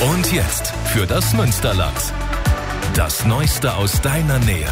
Und jetzt für das Münsterland. Das Neueste aus deiner Nähe.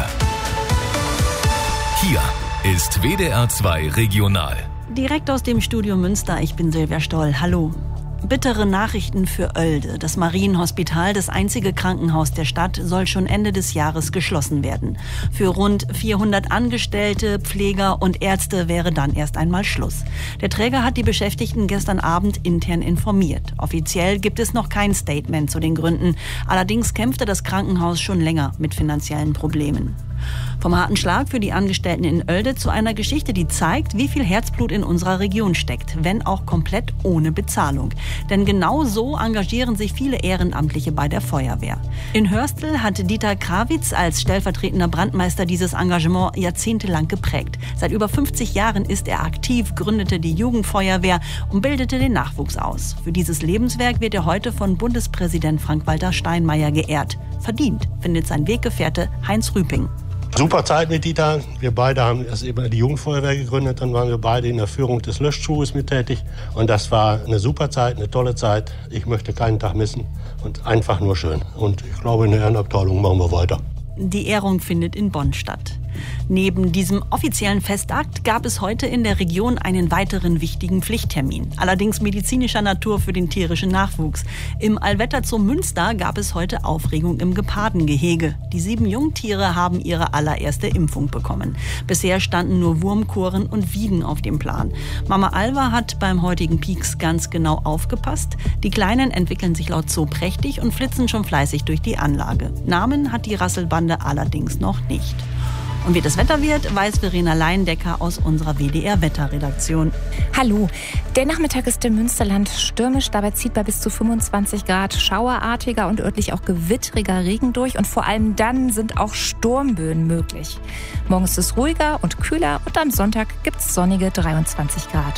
Hier ist WDR 2 Regional. Direkt aus dem Studio Münster, ich bin Silvia Stoll. Hallo. Bittere Nachrichten für Oelde. Das Marienhospital, das einzige Krankenhaus der Stadt, soll schon Ende des Jahres geschlossen werden. Für rund 400 Angestellte, Pfleger und Ärzte wäre dann erst einmal Schluss. Der Träger hat die Beschäftigten gestern Abend intern informiert. Offiziell gibt es noch kein Statement zu den Gründen. Allerdings kämpfte das Krankenhaus schon länger mit finanziellen Problemen. Vom harten Schlag für die Angestellten in Oelde zu einer Geschichte, die zeigt, wie viel Herzblut in unserer Region steckt, wenn auch komplett ohne Bezahlung. Denn genau so engagieren sich viele Ehrenamtliche bei der Feuerwehr. In Hörstel hat Dieter Krawitz als stellvertretender Brandmeister dieses Engagement jahrzehntelang geprägt. Seit über 50 Jahren ist er aktiv, gründete die Jugendfeuerwehr und bildete den Nachwuchs aus. Für dieses Lebenswerk wird er heute von Bundespräsident Frank-Walter Steinmeier geehrt. Verdient, findet sein Weggefährte Heinz Rüping. Super Zeit mit Dieter. Wir beide haben erst eben die Jugendfeuerwehr gegründet, dann waren wir beide in der Führung des Löschzuges mit tätig. Und das war eine super Zeit, eine tolle Zeit. Ich möchte keinen Tag missen und einfach nur schön. Und ich glaube, in der Ehrenabteilung machen wir weiter. Die Ehrung findet in Bonn statt. Neben diesem offiziellen Festakt gab es heute in der Region einen weiteren wichtigen Pflichttermin. Allerdings medizinischer Natur für den tierischen Nachwuchs. Im Allwetterzoo Münster gab es heute Aufregung im Gepardengehege. Die 7 Jungtiere haben ihre allererste Impfung bekommen. Bisher standen nur Wurmkuren und Wiegen auf dem Plan. Mama Alva hat beim heutigen Pieks ganz genau aufgepasst. Die Kleinen entwickeln sich laut Zoo prächtig und flitzen schon fleißig durch die Anlage. Namen hat die Rasselbande allerdings noch nicht. Und wie das Wetter wird, weiß Verena Leindecker aus unserer WDR-Wetterredaktion. Hallo. Der Nachmittag ist im Münsterland stürmisch. Dabei zieht bei bis zu 25 Grad schauerartiger und örtlich auch gewittriger Regen durch. Und vor allem dann sind auch Sturmböen möglich. Morgen ist es ruhiger und kühler und am Sonntag gibt es sonnige 23 Grad.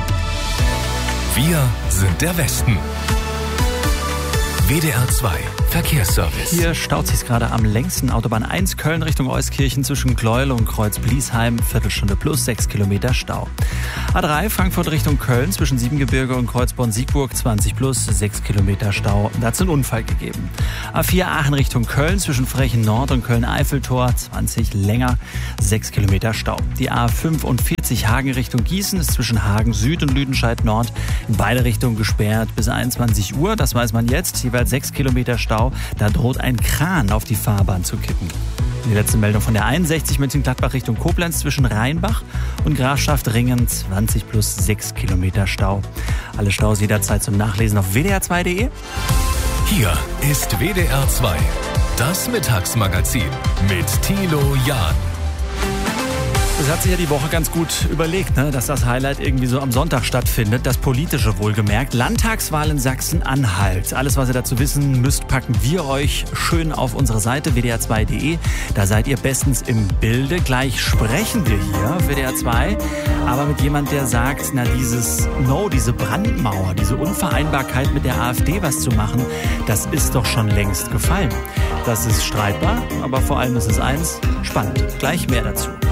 Wir sind der Westen. WDR 2 Verkehrsservice. Hier staut sich gerade am längsten. Autobahn 1 Köln Richtung Euskirchen zwischen Gleuel und Kreuz-Bliesheim. Viertelstunde plus 6 Kilometer Stau. A3 Frankfurt Richtung Köln zwischen Siebengebirge und Kreuzborn-Siegburg 20 plus 6 Kilometer Stau. Da hat es einen Unfall gegeben. A4 Aachen Richtung Köln zwischen Frechen Nord und Köln-Eiffeltor 20 länger 6 Kilometer Stau. Die A45 Hagen Richtung Gießen ist zwischen Hagen Süd und Lüdenscheid Nord in beide Richtungen gesperrt bis 21 Uhr. Das weiß man jetzt. Jeweils 6 Kilometer Stau. Da droht ein Kran auf die Fahrbahn zu kippen. Die letzte Meldung von der 61 Mönchengladbach Richtung Koblenz zwischen Rheinbach und Grafschaft-Ringen 20 plus 6 Kilometer Stau. Alle Staus jederzeit zum Nachlesen auf wdr2.de. Hier ist WDR 2, das Mittagsmagazin mit Thilo Jahn. Das hat sich ja die Woche ganz gut überlegt, dass das Highlight irgendwie so am Sonntag stattfindet. Das Politische wohlgemerkt. Landtagswahl in Sachsen-Anhalt. Alles, was ihr dazu wissen müsst, packen wir euch schön auf unsere Seite wdr2.de. Da seid ihr bestens im Bilde. Gleich sprechen wir hier, WDR 2, aber mit jemand, der sagt, diese Brandmauer, diese Unvereinbarkeit mit der AfD was zu machen, das ist doch schon längst gefallen. Das ist streitbar, aber vor allem ist es eins, spannend. Gleich mehr dazu.